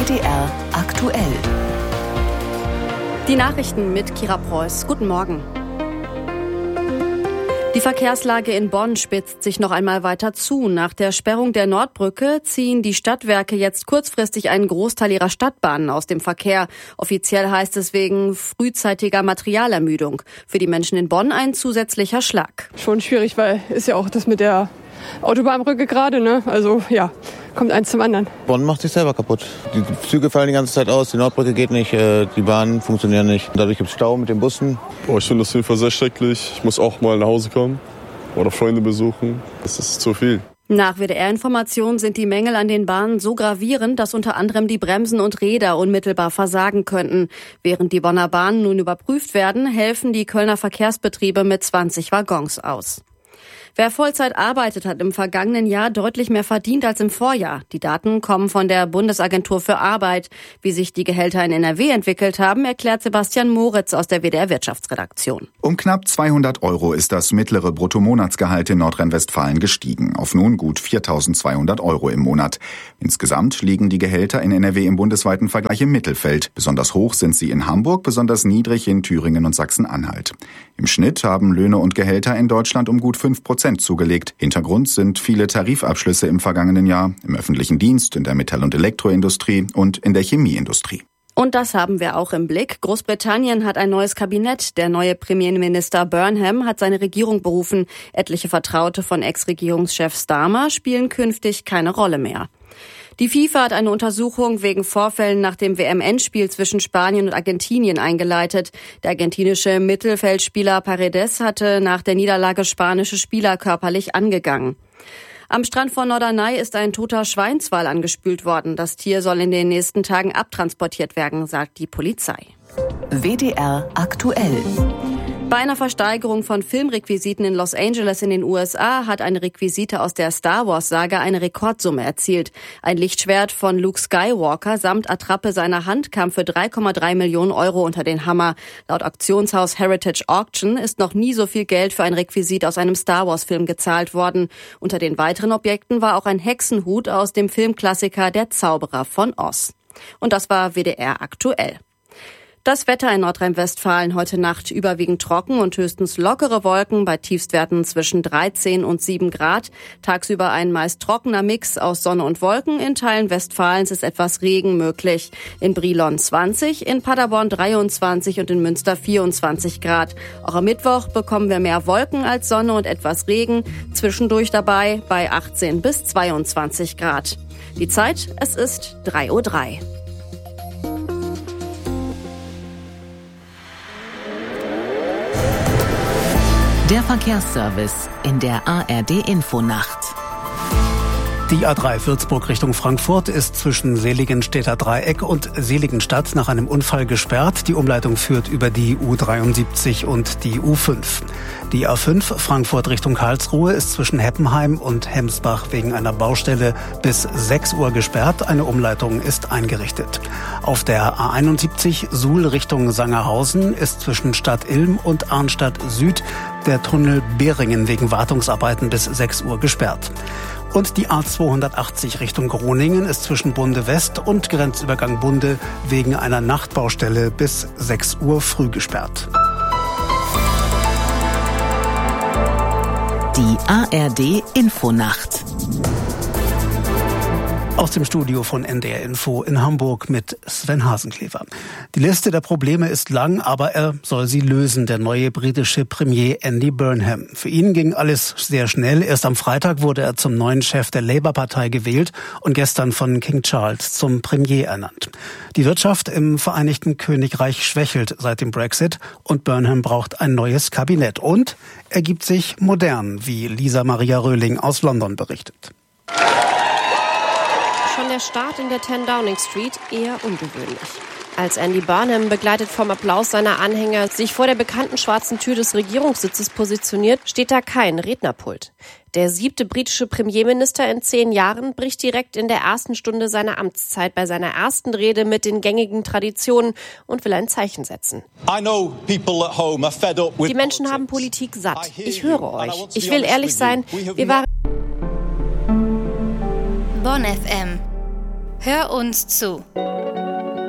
WDR aktuell. Die Nachrichten mit Kira Preuß. Guten Morgen. Die Verkehrslage in Bonn spitzt sich noch einmal weiter zu. Nach der Sperrung der Nordbrücke ziehen die Stadtwerke jetzt kurzfristig einen Großteil ihrer Stadtbahnen aus dem Verkehr. Offiziell heißt es wegen frühzeitiger Materialermüdung. Für die Menschen in Bonn ein zusätzlicher Schlag. Schon schwierig, weil ist ja auch das mit der Autobahnbrücke gerade, ne? Also ja, kommt eins zum anderen. Bonn macht sich selber kaputt. Die Züge fallen die ganze Zeit aus, die Nordbrücke geht nicht, die Bahnen funktionieren nicht. Dadurch gibt es Stau mit den Bussen. Ich finde das auf jeden Fall sehr schrecklich. Ich muss auch mal nach Hause kommen oder Freunde besuchen. Das ist zu viel. Nach WDR-Informationen sind die Mängel an den Bahnen so gravierend, dass unter anderem die Bremsen und Räder unmittelbar versagen könnten. Während die Bonner Bahnen nun überprüft werden, helfen die Kölner Verkehrsbetriebe mit 20 Waggons aus. Wer Vollzeit arbeitet, hat im vergangenen Jahr deutlich mehr verdient als im Vorjahr. Die Daten kommen von der Bundesagentur für Arbeit. Wie sich die Gehälter in NRW entwickelt haben, erklärt Sebastian Moritz aus der WDR-Wirtschaftsredaktion. Um knapp 200 € ist das mittlere Bruttomonatsgehalt in Nordrhein-Westfalen gestiegen, auf nun gut 4.200 € im Monat. Insgesamt liegen die Gehälter in NRW im bundesweiten Vergleich im Mittelfeld. Besonders hoch sind sie in Hamburg, besonders niedrig in Thüringen und Sachsen-Anhalt. Im Schnitt haben Löhne und Gehälter in Deutschland um gut 5% zugelegt. Hintergrund sind viele Tarifabschlüsse im vergangenen Jahr im öffentlichen Dienst, in der Metall- und Elektroindustrie und in der Chemieindustrie. Und das haben wir auch im Blick. Großbritannien hat ein neues Kabinett. Der neue Premierminister Burnham hat seine Regierung berufen. Etliche Vertraute von Ex-Regierungschef Starmer spielen künftig keine Rolle mehr. Die FIFA hat eine Untersuchung wegen Vorfällen nach dem WM-Endspiel zwischen Spanien und Argentinien eingeleitet. Der argentinische Mittelfeldspieler Paredes hatte nach der Niederlage spanische Spieler körperlich angegangen. Am Strand von Norderney ist ein toter Schweinswal angespült worden. Das Tier soll in den nächsten Tagen abtransportiert werden, sagt die Polizei. WDR aktuell. Bei einer Versteigerung von Filmrequisiten in Los Angeles in den USA hat eine Requisite aus der Star-Wars-Saga eine Rekordsumme erzielt. Ein Lichtschwert von Luke Skywalker samt Attrappe seiner Hand kam für 3,3 Millionen € unter den Hammer. Laut Auktionshaus Heritage Auction ist noch nie so viel Geld für ein Requisit aus einem Star-Wars-Film gezahlt worden. Unter den weiteren Objekten war auch ein Hexenhut aus dem Filmklassiker Der Zauberer von Oz. Und das war WDR aktuell. Das Wetter in Nordrhein-Westfalen heute Nacht überwiegend trocken und höchstens lockere Wolken bei Tiefstwerten zwischen 13 und 7 Grad. Tagsüber ein meist trockener Mix aus Sonne und Wolken. In Teilen Westfalens ist etwas Regen möglich. In Brilon 20, in Paderborn 23 und in Münster 24 Grad. Auch am Mittwoch bekommen wir mehr Wolken als Sonne und etwas Regen. Zwischendurch dabei bei 18 bis 22 Grad. Die Zeit, es ist 3:03 Uhr. Der Verkehrsservice in der ARD-Infonacht. Die A3 Würzburg Richtung Frankfurt ist zwischen Seligenstädter Dreieck und Seligenstadt nach einem Unfall gesperrt. Die Umleitung führt über die U73 und die U5. Die A5 Frankfurt Richtung Karlsruhe ist zwischen Heppenheim und Hemsbach wegen einer Baustelle bis 6 Uhr gesperrt. Eine Umleitung ist eingerichtet. Auf der A71 Suhl Richtung Sangerhausen ist zwischen Stadt Ilm und Arnstadt Süd der Tunnel Behringen wegen Wartungsarbeiten bis 6 Uhr gesperrt. Und die A280 Richtung Groningen ist zwischen Bunde West und Grenzübergang Bunde wegen einer Nachtbaustelle bis 6 Uhr früh gesperrt. Die ARD-Infonacht. Aus dem Studio von NDR Info in Hamburg mit Sven Hasenklever. Die Liste der Probleme ist lang, aber er soll sie lösen, der neue britische Premier Andy Burnham. Für ihn ging alles sehr schnell. Erst am Freitag wurde er zum neuen Chef der Labour-Partei gewählt und gestern von King Charles zum Premier ernannt. Die Wirtschaft im Vereinigten Königreich schwächelt seit dem Brexit und Burnham braucht ein neues Kabinett. Und er gibt sich modern, wie Lisa Maria Röhling aus London berichtet. Schon der Start in der 10 Downing Street eher ungewöhnlich. Als Andy Burnham, begleitet vom Applaus seiner Anhänger, sich vor der bekannten schwarzen Tür des Regierungssitzes positioniert, steht da kein Rednerpult. Der 7. britische Premierminister in 10 Jahren bricht direkt in der ersten Stunde seiner Amtszeit bei seiner ersten Rede mit den gängigen Traditionen und will ein Zeichen setzen. Die Menschen haben Politik satt. Ich höre euch. Ich will ehrlich sein, wir waren... Bonn FM. Hör uns zu.